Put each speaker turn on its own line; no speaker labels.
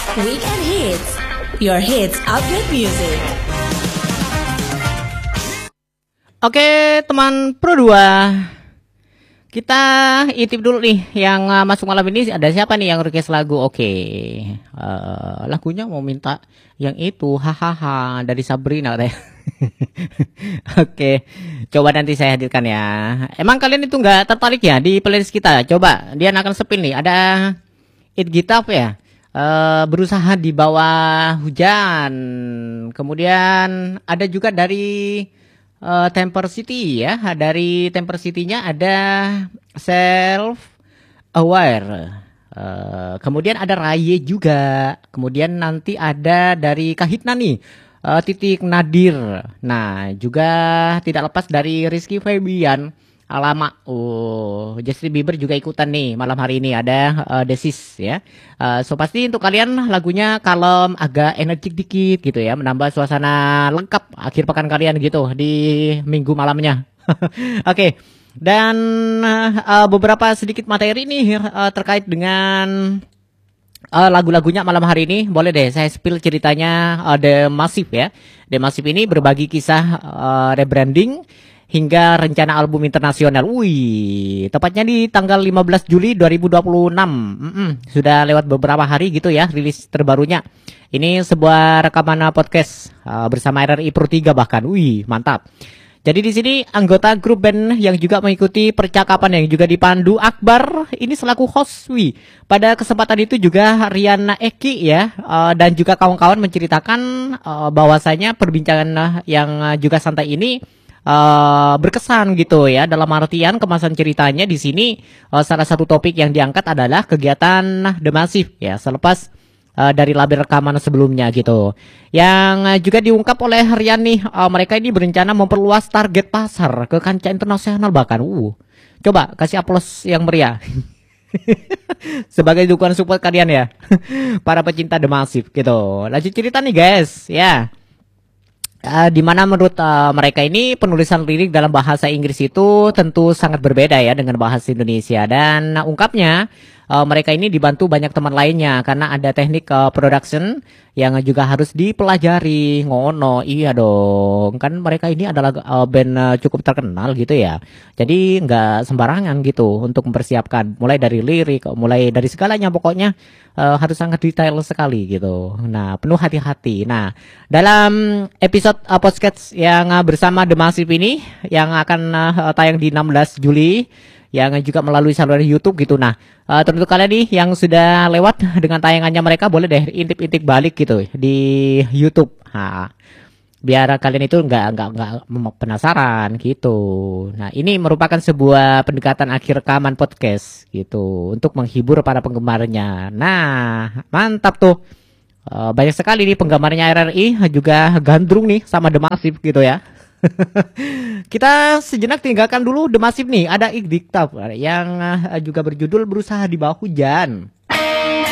Weekend Hits, your hits update music.
Oke teman Pro 2, kita intip dulu nih yang masuk malam ini. Ada siapa nih yang request lagu? Oke, lagunya mau minta yang itu, hahaha, dari Sabrina katanya. Oke, coba nanti saya hadirkan ya. Emang kalian itu nggak tertarik ya di playlist kita? Coba, dia akan sepin nih. Ada It Gitaf ya. Berusaha di bawah hujan. Kemudian ada juga dari Temper City ya. Dari Temper City-nya ada Self Aware. Kemudian ada Raye juga. Kemudian nanti ada dari Kahitna nih, Titik Nadir. Nah, juga tidak lepas dari Rizky Febian. Alamak, Justin Bieber juga ikutan nih malam hari ini. Ada Desis ya. So pasti untuk kalian lagunya kalem, agak energik dikit gitu ya, menambah suasana lengkap akhir pekan kalian gitu di minggu malamnya. Oke. Dan beberapa sedikit materi nih terkait dengan lagu-lagunya malam hari ini. Boleh deh saya spill ceritanya. The Massive ya. The Massive ini berbagi kisah rebranding hingga rencana album internasional. Wih, tepatnya di tanggal 15 Juli 2026. Sudah lewat beberapa hari gitu ya rilis terbarunya. Ini sebuah rekaman podcast bersama RRI Pro 3 bahkan. Wih, mantap. Jadi di sini anggota grup band yang juga mengikuti percakapan yang juga dipandu Akbar ini selaku host. Wih, pada kesempatan itu juga Riana Eki ya dan juga kawan-kawan menceritakan bahwasanya perbincangan yang juga santai ini berkesan gitu ya, dalam artian kemasan ceritanya di sini. Salah satu topik yang diangkat adalah kegiatan The Massive ya selepas dari label rekaman sebelumnya gitu, yang juga diungkap oleh Rian nih. Mereka ini berencana memperluas target pasar ke kancah internasional bahkan. Coba kasih aplaus yang meriah sebagai dukungan support kalian ya para pecinta The Massive gitu. Lanjut cerita nih guys ya. Di mana menurut mereka ini penulisan lirik dalam bahasa Inggris itu tentu sangat berbeda ya dengan bahasa Indonesia. Dan ungkapnya mereka ini dibantu banyak teman lainnya karena ada teknik production yang juga harus dipelajari. Ngono, iya dong. Kan mereka ini adalah band cukup terkenal gitu ya. Jadi nggak sembarangan gitu untuk mempersiapkan. Mulai dari lirik, mulai dari segalanya pokoknya harus sangat detail sekali gitu. Nah, penuh hati-hati. Nah, dalam episode podcast yang bersama The Massive ini yang akan tayang di 16 Juli yang juga melalui saluran YouTube gitu. Nah, tentu kalian nih yang sudah lewat dengan tayangannya mereka boleh deh intip-intip balik gitu di YouTube. Biar kalian itu nggak penasaran gitu. Nah, ini merupakan sebuah pendekatan akhir rekaman podcast gitu untuk menghibur para penggemarnya. Nah, mantap tuh. Banyak sekali nih penggemarnya RRI juga gandrung nih sama The Massive gitu ya. Kita sejenak tinggalkan dulu The Massive nih. Ada It Gitaf yang juga berjudul Berusaha di Bawah Hujan.